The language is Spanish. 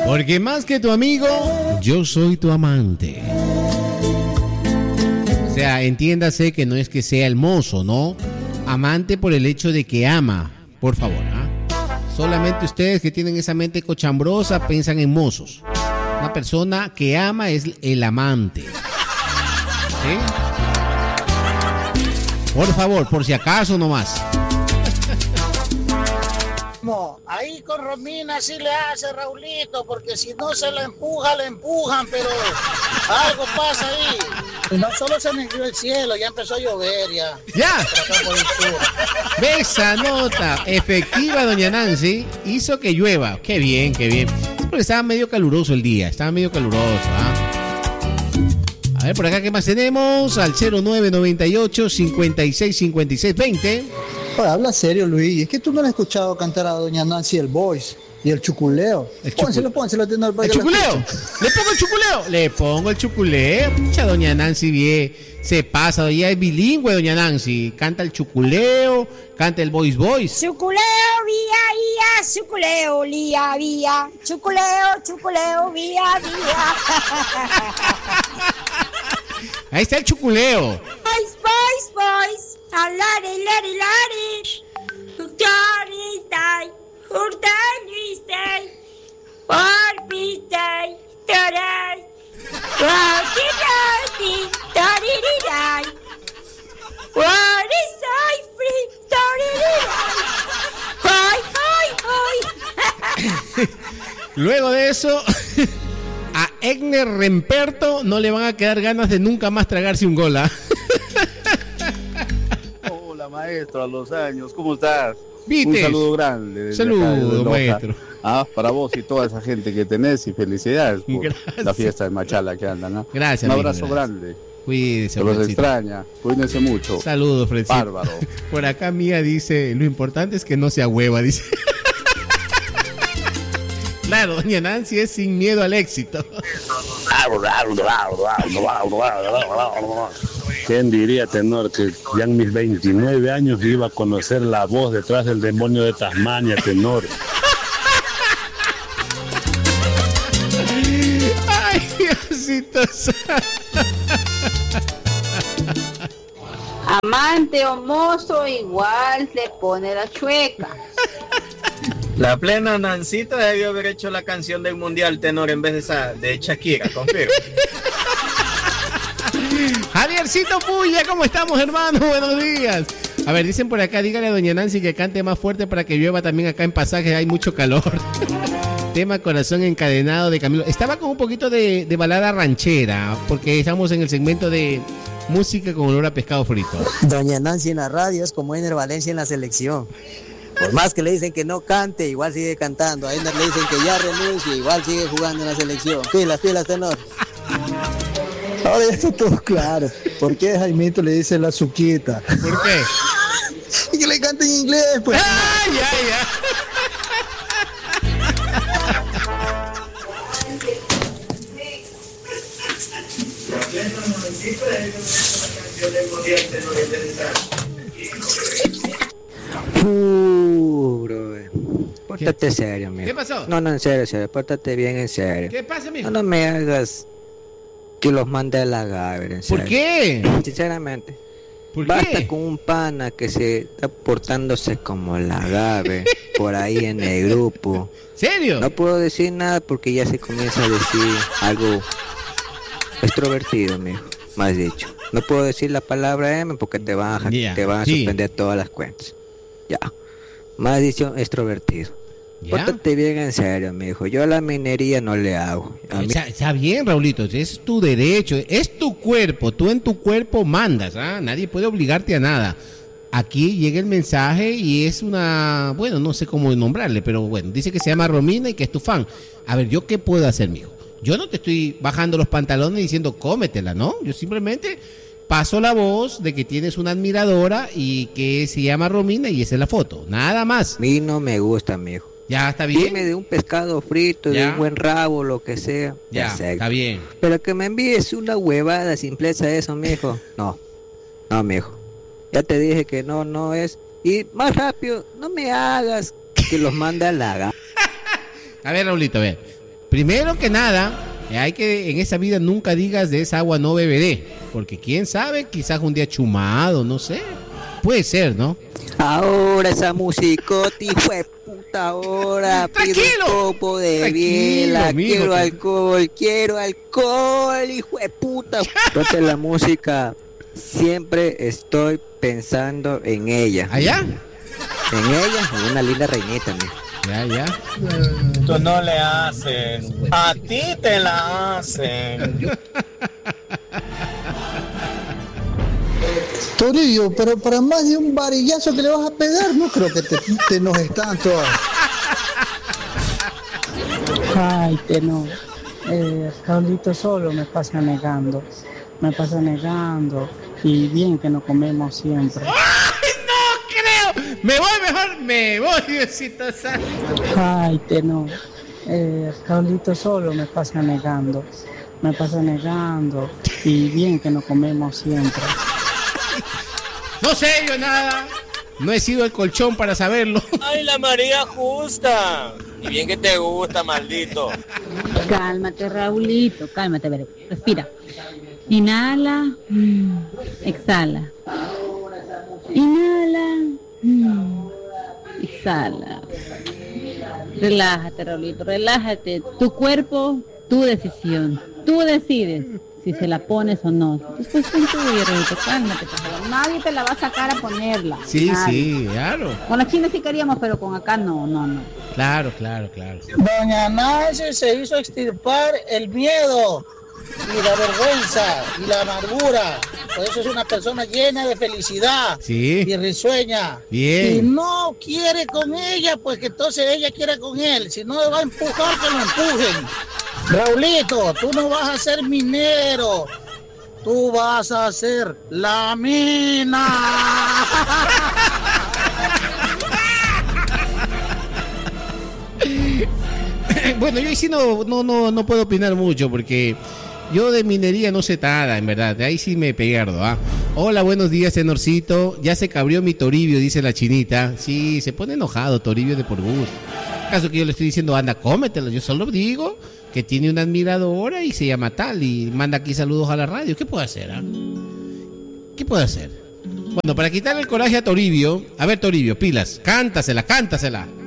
Porque más que tu amigo, yo soy tu amante. O sea, entiéndase que no es que sea el mozo, ¿no? Amante por el hecho de que ama, por favor, ¿ah? Solamente ustedes que tienen esa mente cochambrosa piensan en mozos. Una persona que ama es el amante. ¿Sí? Por favor, por si acaso nomás. Ahí con Romina sí le hace Raulito, porque si no se la empuja, le empujan, pero algo pasa ahí. Y no solo se negró el cielo, ya empezó a llover ya. ¡Ya! Ve esa nota efectiva, doña Nancy, hizo que llueva. Qué bien, qué bien. Porque estaba medio caluroso el día, estaba medio caluroso, ¿ah? A ver, por acá, ¿qué más tenemos? Al 0998-565620. Oye, habla serio, Luis. Es que tú no le has escuchado cantar a doña Nancy el Voice y el chuculeo. Pónselo, tenor. ¿El chuculeo? ¿Le pongo el chuculeo? Le pongo el chuculeo. Mucha doña Nancy bien se pasa. Ella es bilingüe, doña Nancy. Canta el chuculeo, canta el voice. Chuculeo, vía, chuculeo, vía. Chuculeo, vía. Ahí está el chuculeo. Boys. Alare. Hurtanistay. Orbitay. Taray. Tariray. What is I free? Tariray. Luego de eso, a Egner Remperto no le van a quedar ganas de nunca más tragarse un gol, ¿ah? Hola, maestro, a los años, ¿cómo estás? ¿Viste? Un saludo grande. Saludo, maestro. Para vos y toda esa gente que tenés, y felicidades por Gracias. la fiesta de Machala que andan, ¿no? Gracias, un abrazo amigo, gracias. grande. Cuídese, Se los Fredcito. extraña, cuídense mucho. Saludos, Fredcito. Bárbaro. Por acá Mía dice, lo importante es que no sea hueva, dice. Claro, doña Nancy es sin miedo al éxito. ¿Quién diría, tenor, que ya en mis 29 años iba a conocer la voz detrás del demonio de Tasmania, tenor? Ay, Diosito. Amante o mozo igual le pone la chueca. La plena Nancita debió haber hecho la canción del mundial, tenor, en vez de esa de Shakira, confirmo. Javiercito Puya, ¿cómo estamos, hermano? Buenos días. A ver, dicen por acá, dígale a doña Nancy que cante más fuerte para que llueva también acá en Pasajes, hay mucho calor. Tema Corazón Encadenado de Camilo. Estaba con un poquito de balada ranchera, porque estamos en el segmento de música con olor a pescado frito. Doña Nancy en la radio es como Ener Valencia en la selección. Por más que le dicen que no cante, igual sigue cantando. A Ener le dicen que ya renuncie, igual sigue jugando en la selección. Pilas, tenor. Ahora ya está todo claro. ¿Por qué Jaimito le dice la suquita? ¿Por qué? Y que le cante en inglés, pues. ¡Ah, ya! Brother. Pórtate serio, amigo. ¿Qué pasó? No, en serio, pórtate bien en serio. ¿Qué pasa, mijo? No me hagas que los mande a la Gaber, en serio. ¿Por qué? Sinceramente. ¿Por Basta qué? con un pana que se está portándose como la Gabe por ahí en el grupo. ¿Serio? No puedo decir nada porque ya se comienza a decir algo extrovertido, mijo, más dicho. No puedo decir la palabra M porque te van a suspender todas las cuentas. Ya. Más dicho, extrovertido. ¿Ya? Pórtate bien en serio, mijo. Yo a la minería no le hago. Está bien, Raulito, es tu derecho, es tu cuerpo, tú en tu cuerpo mandas, ¿ah? Nadie puede obligarte a nada. Aquí llega el mensaje y es una, bueno, no sé cómo nombrarle, pero bueno, dice que se llama Romina y que es tu fan. A ver, ¿yo qué puedo hacer, mijo? Yo no te estoy bajando los pantalones diciendo cómetela, ¿no? Yo simplemente paso la voz de que tienes una admiradora y que se llama Romina y esa es la foto, nada más. A mí no me gusta, mijo. Ya, está bien. Dime de un pescado frito, de un buen rabo, lo que sea. Ya, está bien. Pero que me envíes una huevada, simpleza eso, mijo. No, mijo. Ya te dije que no es. Y más rápido, no me hagas que los manda a la gana. A ver, Raulito, a ver. Primero que nada, hay que en esa vida nunca digas de esa agua no beberé, porque quién sabe, quizás un día chumado, no sé, puede ser, ¿no? Ahora esa musicoti fue puta ahora. Pido un copo de biela. Quiero alcohol, hijo de puta. Ponte la música. Siempre estoy pensando en ella. ¿Allá? En ella, en una linda reinita, mijo. Ya. Tú no le hacen, a ti te la hacen. Toribio, pero para más de un varillazo que le vas a pegar, no creo que te enojes tanto. Ay, no. Raulito solo me pasa negando. Y bien que nos comemos siempre. ¡Ay, no creo! Me voy, Diosito Santo. Ay, no. Raulito solo me pasa negando. Y bien que nos comemos siempre. No sé yo nada. No he sido el colchón para saberlo. Ay, la María justa. Y bien que te gusta, maldito. Cálmate, Raulito, cálmate, respira. Inhala, exhala. Inhala, exhala. Relájate, Raulito, relájate. Tu cuerpo, tu decisión. Tú decides si se la pones o no. Después con tu Raulito, cálmate, por favor. Nadie te la va a sacar a ponerla. Sí, Nadie. sí, claro. Con la China sí queríamos, pero con acá no. Claro. Doña Nancy se hizo extirpar el miedo y la vergüenza y la amargura. Por eso es una persona llena de felicidad y risueña. Bien. Si no quiere con ella, pues que entonces ella quiera con él. Si no le va a empujar, que lo empujen. Raulito, tú no vas a ser minero. Tú vas a ser la mina. Bueno, yo ahí sí no puedo opinar mucho porque yo de minería no sé nada, en verdad. De ahí sí me pierdo, ¿ah? Hola, buenos días, tenorcito. Ya se cabrió mi Toribio, dice la chinita. Sí, se pone enojado Toribio de por gusto. ¿Acaso que yo le estoy diciendo, anda, cómetelo? Yo solo digo que tiene una admiradora y se llama tal y manda aquí saludos a la radio. ¿Qué puede hacer, ah? ¿Qué puede hacer? Bueno, para quitarle el coraje a Toribio, a ver, Toribio, pilas, cántasela.